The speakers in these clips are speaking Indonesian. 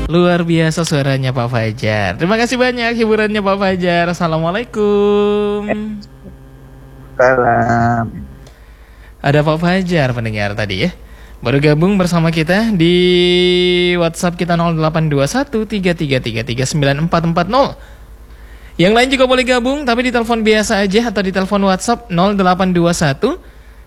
Luar biasa suaranya Pak Fajar. Terima kasih banyak hiburannya Pak Fajar. Assalamualaikum. Salam. Ada Pak Fajar pendengar tadi ya. Baru gabung bersama kita di WhatsApp kita 082133333940. Yang lain juga boleh gabung tapi di telepon biasa aja atau di telepon WhatsApp 0821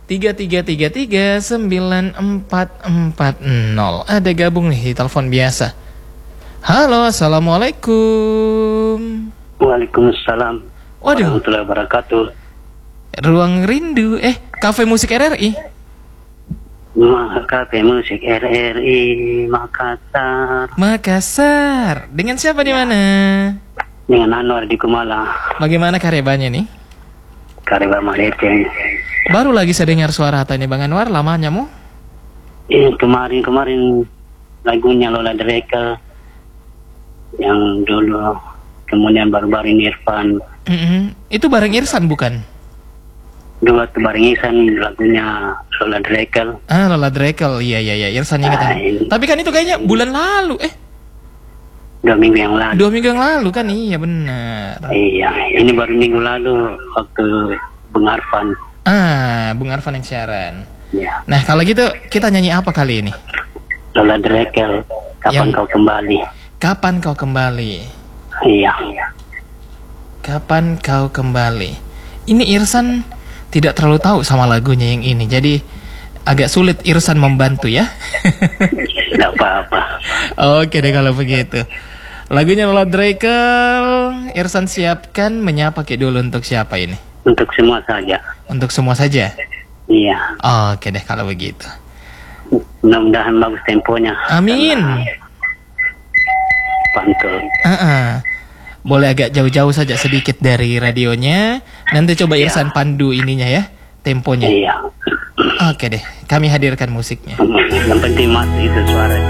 33339440. Ada gabung nih di telepon biasa. Halo, assalamualaikum. Waalaikumsalam. Waduh. Warahmatullahi wabarakatuh. Ruang Rindu, Cafe Musik RRI. Cafe Musik RRI Makassar. Makassar. Dengan siapa di mana? Dengan Anwar di Kumala. Bagaimana karebanya nih? Kareba Malete. Baru lagi saya dengar suara hatanya Bang Anwar, lamanya mu? Kemarin lagunya Lola Dreka yang dulu, kemudian baru-baru ini Irfan. Itu bareng Irsan bukan? Dua tuh bareng Irfan lagunya Lola Dreka. Lola Dreka, iya Irsan ingat. Tapi kan itu kayaknya bulan lalu, 2 minggu yang lalu. 2 minggu yang lalu kan, iya benar. Iya, ini baru minggu lalu waktu Bung Arfan. Bung Arfan yang siaran. Ya. Nah kalau gitu kita nyanyi apa kali ini? Lola Dreka, Kapan Kau Kembali. Kapan Kau Kembali. Iya. Kapan Kau Kembali. Ini Irsan tidak terlalu tahu sama lagunya yang ini, jadi agak sulit Irsan membantu ya. Tidak apa-apa. Oke deh kalau begitu. Lagunya Lola Dreka, Irsan siapkan menyapa dulu untuk siapa ini? Untuk semua saja. Untuk semua saja? Iya. Oke deh kalau begitu. Mudah-mudahan bagus temponya. Amin. Pantul. Boleh agak jauh-jauh saja sedikit dari radionya. Nanti coba Irsan pandu ininya ya, temponya. Iya. Oke deh, kami hadirkan musiknya. Yang penting masih itu suaranya.